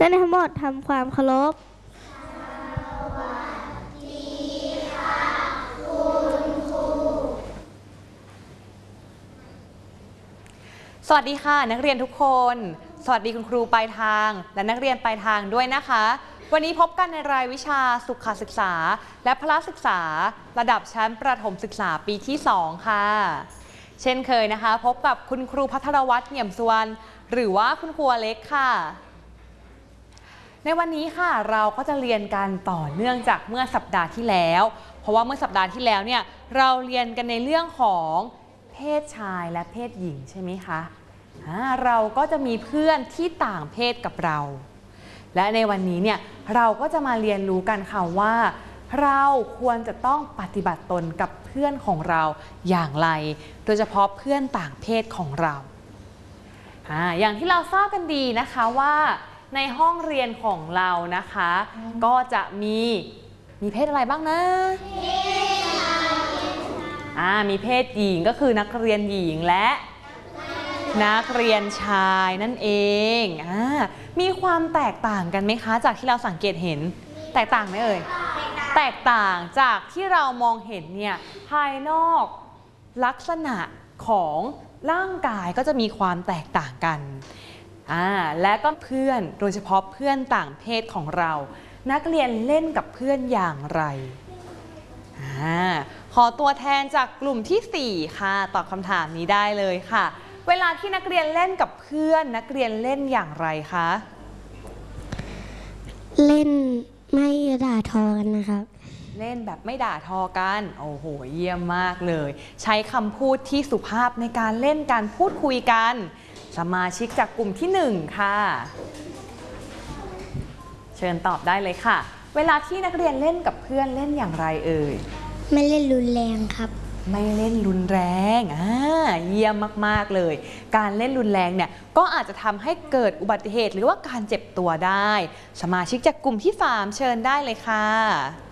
และทั้งหมดทำความเคารพสวัสดีค่ะนักเรียนทุกคนสวัสดีคุณครูปลายทางและนักเรียนปลายทางด้วยนะคะวันนี้พบกันในรายวิชาสุขศึกษาและพละศึกษาระดับชั้นประถมศึกษาปีที่2ค่ะเช่นเคยนะคะพบกับคุณครูภัทรวัฒน์ เหี่ยมสุวรรณหรือว่าคุณครูเล็กค่ะในวันนี้ค่ะเราก็จะเรียนกันต่อเนื่องจากเมื่อสัปดาห์ที่แล้วเพราะว่าเมื่อสัปดาห์ที่แล้วเนี่ยเราเรียนกันในเรื่องของเพศชายและเพศหญิงใช่ไหมคะเราก็จะมีเพื่อนที่ต่างเพศกับเราและในวันนี้เนี่ยเราก็จะมาเรียนรู้กันค่ะว่าเราควรจะต้องปฏิบัติตนกับเพื่อนของเราอย่างไรโดยเฉพาะเพื่อนต่างเพศของเราอย่างที่เราทราบกันดีนะคะว่าในห้องเรียนของเรานะคะก็จะมีเพศอะไรบ้างนะมีเพศหญิงก็คือนักเรียนหญิงและนักเรียนชายนั่นเองมีความแตกต่างกันไหมคะจากที่เราสังเกตเห็นแตกต่างไหมเอ่ยแตกต่างจากที่เรามองเห็นเนี่ยภายนอกลักษณะของร่างกายก็จะมีความแตกต่างกันและก็เพื่อนโดยเฉพาะเพื่อนต่างเพศของเรานักเรียนเล่นกับเพื่อนอย่างไรขอตัวแทนจากกลุ่มที่4ค่ะตอบคำถามนี้ได้เลยค่ะเวลาที่นักเรียนเล่นกับเพื่อนนักเรียนเล่นอย่างไรคะเล่นไม่ด่าทอกันนะครับเล่นแบบไม่ด่าทอกันโอ้โหเยี่ยมมากเลยใช้คำพูดที่สุภาพในการเล่นการพูดคุยกันสมาชิกจากกลุ่มที่1ค่ะเชิญตอบได้เลยค่ะเวลาที่นักเรียนเล่นกับเพื่อนเล่นอย่างไรเอ่ยไม่เล่นรุนแรงครับไม่เล่นรุนแรงเยี่ยมมากๆเลยการเล่นรุนแรงเนี่ยก็อาจจะทำให้เกิดอุบัติเหตุหรือว่าการเจ็บตัวได้สมาชิกจากกลุ่มที่3เชิญได้เลยค่ะ